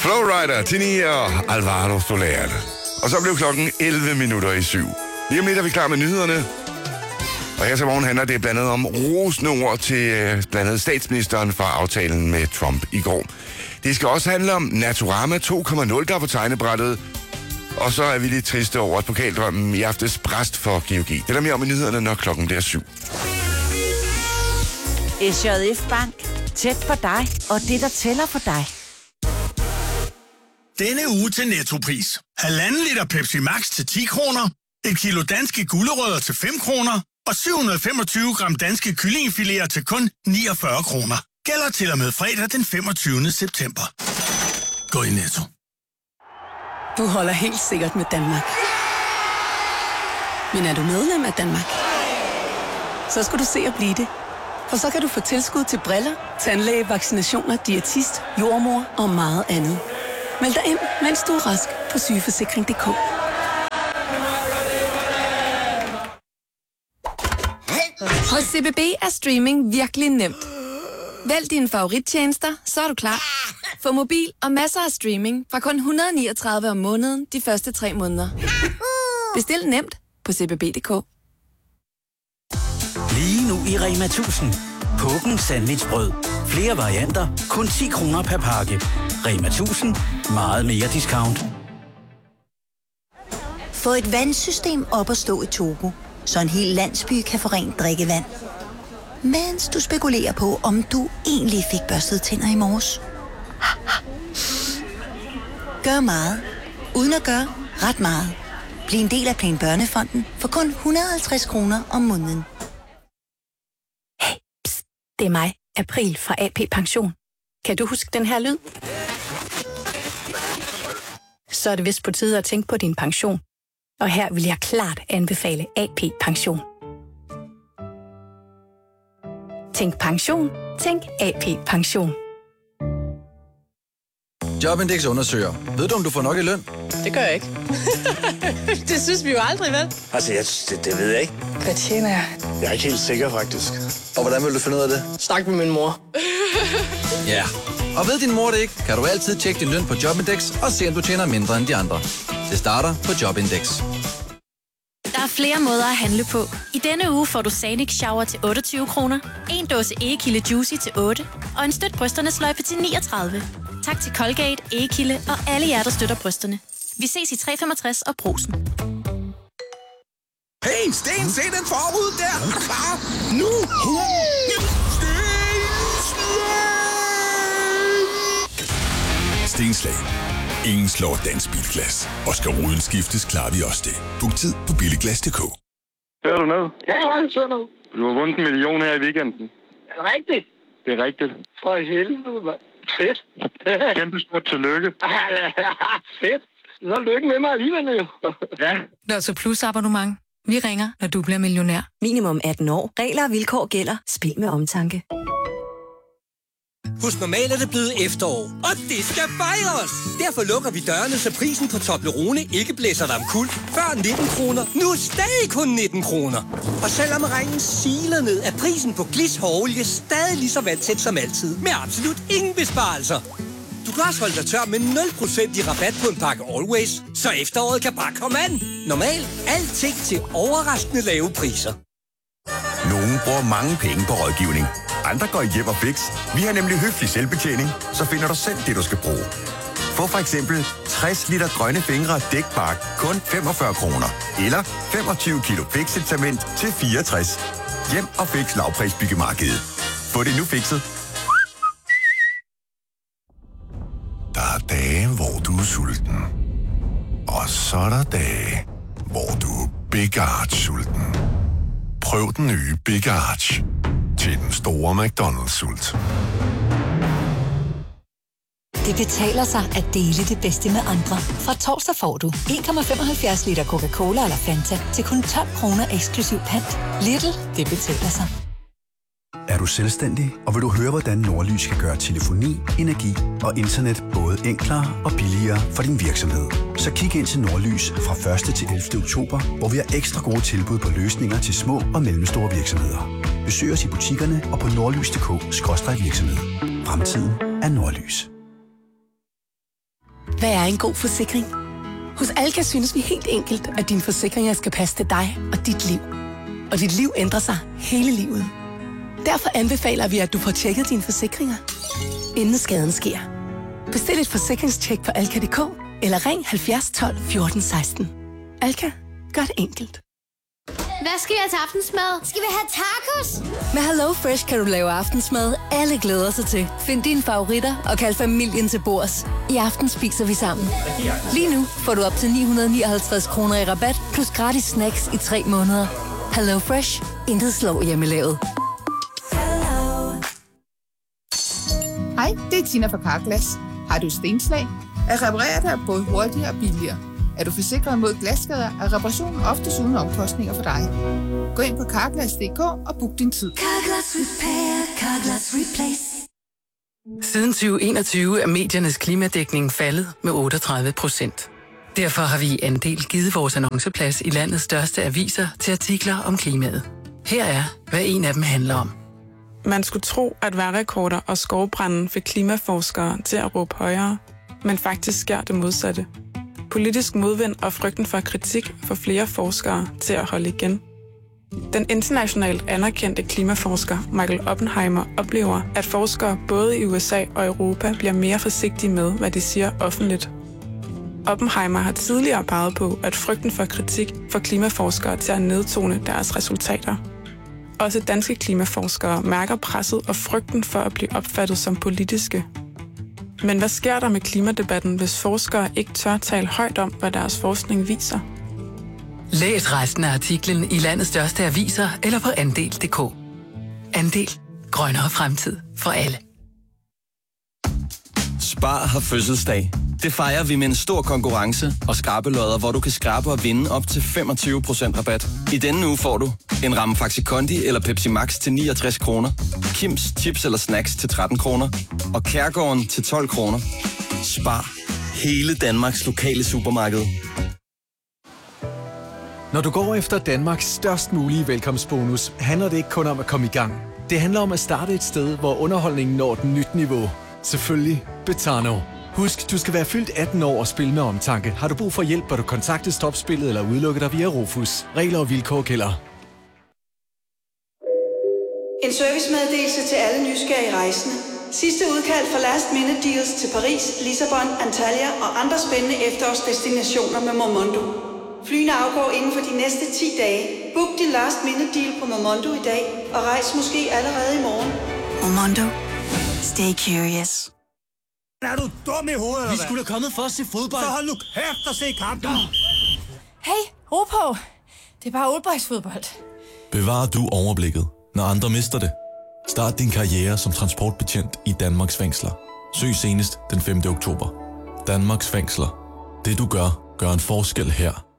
Flowrider, Tini og Alvaro Soler. Og så blev klokken 7:11. Lige om lidt er vi klar med nyhederne. Og her til morgen handler det blandt andet om rosende ord til blandt andet statsministeren for aftalen med Trump i går. Det skal også handle om Naturama 2.0, der er på tegnebrættet. Og så er vi lidt triste over, at pokaldrømmen i aftes brast for GOG. Det er der mere om i nyhederne, når klokken bliver 7. SJF Bank. Tæt på dig, og det, der tæller for dig. Denne uge til Nettopris. 1,5 liter Pepsi Max til 10 kroner. 1 kilo danske gulerødder til 5 kroner. Og 725 gram danske kyllingefiléer til kun 49 kroner. Gælder til og med fredag den 25. september. Gå i Netto. Du holder helt sikkert med Danmark. Men er du medlem af Danmark? Så skal du se at blive det. For så kan du få tilskud til briller, tandlæge, vaccinationer, diætist, jordmor og meget andet. Meld dig ind, mens du er rask på sygeforsikring.dk. Hos CBB er streaming virkelig nemt. Vælg dine favoриttjenester, så er du klar. Få mobil og masser af streaming fra kun 139 om måneden de første 3 måneder. Bestil nemt på cbb.dk. Lige nu i Rema 1000. Påken sandwichbrød. Flere varianter. Kun 10 kroner per pakke. Rema 1000. Meget mere discount. Få et vandsystem op at stå i Togo, så en hel landsby kan få rent drikkevand. Mens du spekulerer på, om du egentlig fik børstet tænder i morges. Gør meget. Uden at gøre ret meget. Bliv en del af Plan Børnefonden for kun 150 kroner om måneden. Hey, pst, det er mig, April fra AP Pension. Kan du huske den her lyd? Så er det vist på tide at tænke på din pension. Og her vil jeg klart anbefale AP Pension. Tænk pension. Tænk AP Pension. Jobindex undersøger. Ved du, om du får nok i løn? Det gør jeg ikke. Det synes vi jo aldrig, vel? Altså, det ved jeg ikke. Hvad tjener jeg? Jeg er ikke helt sikker, faktisk. Og hvordan vil du finde ud af det? Snak med min mor. Ja. Og ved din mor det ikke, kan du altid tjekke din løn på Jobindex og se, om du tjener mindre end de andre. Det starter på Jobindex. Der er flere måder at handle på. I denne uge får du Sanik Shower til 28 kroner, en dåse Egekilde Juicy til 8 og en støt brysternes løjpe til 39. Tak til Colgate, Egekilde og alle jer, der støtter brysterne. Vi ses i 365 og Brugsen. Hey, Sten, se den forud der! Er du klar? Nu! Stenslag. Ingen slår dansk bilglas. Og skal ruden skiftes, klarer vi også det. Book tid på billiglas.dk. Hører du noget? Ja, jeg hører noget. Du har vundet 1 million her i weekenden. Er det rigtigt? Det er rigtigt. For helvede, mand. Fedt. Kæmpe stort tillykke. Fedt. Så lykke med mig alligevel, jo. Ja. Lotto Plus abonnement. Vi ringer, når du bliver millionær. Minimum 18 år. Regler og vilkår gælder. Spil med omtanke. Hos Normal er det blevet efterår, og det skal fejres! Derfor lukker vi dørene, så prisen på Toblerone ikke blæser dig omkuld. Før 19 kroner, nu stadig kun 19 kroner. Og selvom regnen siler ned, er prisen på Glis hårolie stadig lige så vandtæt som altid, med absolut ingen besparelser. Du kan også holde dig tør med 0% i rabat på en pakke Always, så efteråret kan bare komme an. Normal, alting til overraskende lave priser. Nogle bruger mange penge på rådgivning. Andre går i hjem og fix. Vi har nemlig høflig selvbetjening, så finder du selv det, du skal bruge. Få for eksempel 60 liter grønne fingre dækbark kun 45 kroner. Eller 25 kilo Fix-cement til 64. Hjem og fix lavprisbyggemarkedet. Få det nu fikset. Der er dage, hvor du er sulten. Og så er der dage, hvor du er Big Arch-sulten. Prøv den nye Big Arch til den store McDonald's-sult. Det betaler sig at dele det bedste med andre. Fra torsdag får du 1,75 liter Coca-Cola eller Fanta til kun 12 kroner eksklusiv pant. Lidl, det betaler sig. Er du selvstændig, og vil du høre, hvordan Nordlys kan gøre telefoni, energi og internet både enklere og billigere for din virksomhed? Så kig ind til Nordlys fra 1. til 11. oktober, hvor vi har ekstra gode tilbud på løsninger til små og mellemstore virksomheder. Besøg os i butikkerne og på nordlys.dk/virksomhed. Fremtiden er Nordlys. Hvad er en god forsikring? Hos Alka synes vi helt enkelt, at dine forsikringer skal passe til dig og dit liv. Og dit liv ændrer sig hele livet. Derfor anbefaler vi, at du får tjekket dine forsikringer, inden skaden sker. Bestil et forsikringstjek på alka.dk eller ring 70 12 14 16. Alka, gør det enkelt. Hvad skal vi have til aftensmad? Skal vi have tacos? Med HelloFresh kan du lave aftensmad, alle glæder sig til. Find dine favoritter og kald familien til bords. I aften spiser vi sammen. Lige nu får du op til 959 kroner i rabat, plus gratis snacks i 3 måneder. HelloFresh. Intet slår hjemmelavet. Hej, det er Tina fra Carglass. Har du stenslag? At reparere det er både hurtigere og billigere. Er du forsikret mod glasskader, er reparationen oftest uden omkostninger for dig. Gå ind på Carglass.dk og book din tid. Carglass Repair, Carglass Replace. Siden 2021 er mediernes klimadækning faldet med 38%. Derfor har vi i Andel givet vores annonceplads i landets største aviser til artikler om klimaet. Her er, hvad en af dem handler om. Man skulle tro, at vejrrekorder og skovbranden fik klimaforskere til at råbe højere, men faktisk sker det modsatte. Politisk modvind og frygten for kritik får flere forskere til at holde igen. Den internationalt anerkendte klimaforsker Michael Oppenheimer oplever, at forskere både i USA og Europa bliver mere forsigtige med, hvad de siger offentligt. Oppenheimer har tidligere peget på, at frygten for kritik får klimaforskere til at nedtone deres resultater. Også danske klimaforskere mærker presset og frygten for at blive opfattet som politiske. Men hvad sker der med klimadebatten, hvis forskere ikke tør tale højt om, hvad deres forskning viser? Læs resten af artiklen i landets største aviser eller på Andel.dk. Andel. Grønnere fremtid for alle. Spar har fødselsdag. Det fejrer vi med en stor konkurrence og skrabelodder, hvor du kan skrabe og vinde op til 25% rabat. I denne uge får du en ramme Faxi Kondi eller Pepsi Max til 69 kroner, Kims chips eller snacks til 13 kroner og Kærgården til 12 kroner. Spar. Hele Danmarks lokale supermarked. Når du går efter Danmarks størst mulige velkomstbonus, handler det ikke kun om at komme i gang. Det handler om at starte et sted, hvor underholdningen når et nyt niveau. Selvfølgelig Betano. Husk, du skal være fyldt 18 år og spille med omtanke. Har du brug for hjælp, bør du kontakte Stopspillet eller udelukke dig via Rofus. Regler og vilkår gælder. En servicemeddelelse til alle nysgerrige rejsende. Sidste udkald for last minute deals til Paris, Lissabon, Antalya og andre spændende efterårsdestinationer med Momondo. Flyene afgår inden for de næste 10 dage. Book din last minute deal på Momondo i dag og rejs måske allerede i morgen. Momondo. Stay curious. Er du dum i hovedet, eller Vi skulle da kommet for at se fodbold. Så hold nu kæft og se kampen. Hey, ro på. Det er bare oldboysfodbold. Bevarer du overblikket, når andre mister det? Start din karriere som transportbetjent i Danmarks fængsler. Søg senest den 5. oktober. Danmarks fængsler. Det du gør, gør en forskel her.